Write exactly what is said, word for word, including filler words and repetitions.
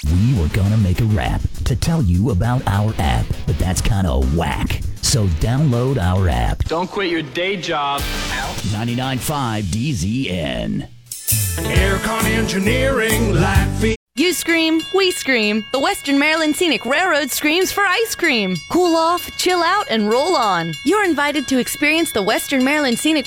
We were gonna make a rap to tell you about our app, but that's kind of whack. So download our app. Don't quit your day job. ninety-nine point five D Z N. Aircon Engineering, life. You scream, we scream. The Western Maryland Scenic Railroad screams for ice cream. Cool off, chill out, and roll on. You're invited to experience the Western Maryland Scenic